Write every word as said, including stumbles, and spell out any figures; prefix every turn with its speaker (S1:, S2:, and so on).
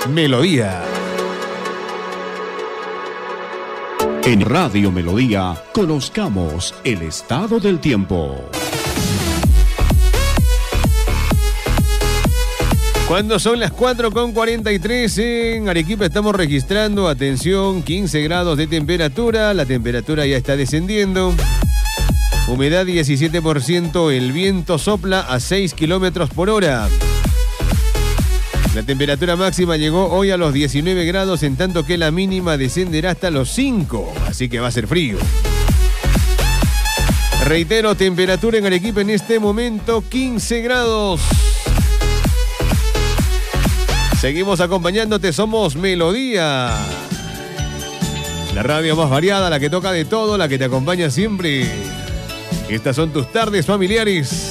S1: Melodía.
S2: En Radio Melodía, conozcamos el estado del tiempo.
S1: Cuando son las cuatro con cuarenta y tres en Arequipa estamos registrando, atención, quince grados de temperatura, la temperatura ya está descendiendo, humedad diecisiete por ciento, el viento sopla a seis kilómetros por hora. La temperatura máxima llegó hoy a los diecinueve grados, en tanto que la mínima descenderá hasta los cinco, así que va a ser frío. Reitero, temperatura en Arequipa en este momento quince grados. Seguimos acompañándote, somos Melodía. La radio más variada, la que toca de todo, la que te acompaña siempre. Estas son tus tardes familiares.